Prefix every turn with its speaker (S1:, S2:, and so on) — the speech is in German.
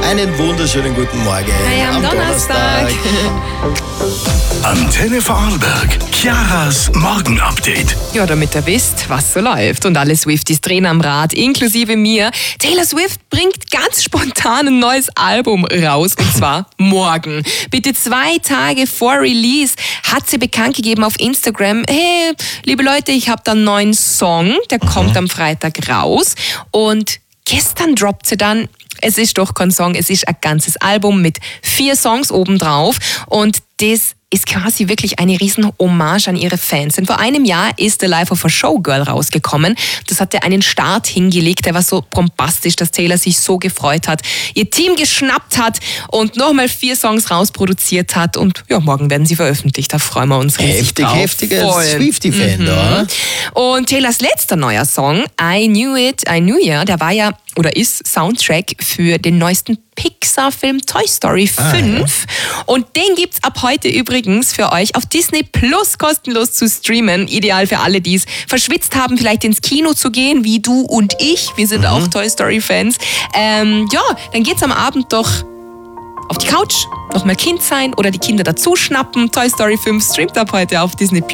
S1: Einen wunderschönen guten Morgen.
S2: Hi, am Donnerstag.
S3: Antenne Vorarlberg, Chiaras Morgenupdate.
S2: Ja, damit ihr wisst, was so läuft. Und alle Swifties drehen am Rad, inklusive mir. Taylor Swift bringt ganz spontan ein neues Album raus, und zwar morgen. Bitte 2 Tage vor Release hat sie bekannt gegeben auf Instagram, hey, liebe Leute, ich habe da einen neuen Song, der kommt am Freitag raus. Und gestern droppt sie dann, es ist doch kein Song, es ist ein ganzes Album mit 4 Songs obendrauf. Und das ist quasi wirklich eine riesen Hommage an ihre Fans. Denn vor einem Jahr ist The Life of a Showgirl rausgekommen. Das hatte einen Start hingelegt, der war so bombastisch, dass Taylor sich so gefreut hat, ihr Team geschnappt hat und nochmal 4 Songs rausproduziert hat. Und ja, morgen werden sie veröffentlicht, da freuen wir uns riesig drauf.
S1: Heftiger Swiftie-Fan da.
S2: Und Taylors letzter neuer Song, I Knew It, I Knew Ya, der war ja oder ist Soundtrack für den neuesten Pixar-Film Toy Story 5. Und den gibt's ab heute übrigens für euch auf Disney Plus kostenlos zu streamen. Ideal für alle, die es verschwitzt haben, vielleicht ins Kino zu gehen, wie du und ich. Wir sind auch Toy Story-Fans. Ja, dann geht's am Abend doch auf die Couch, nochmal Kind sein oder die Kinder dazu schnappen. Toy Story 5 streamt ab heute auf Disney Plus.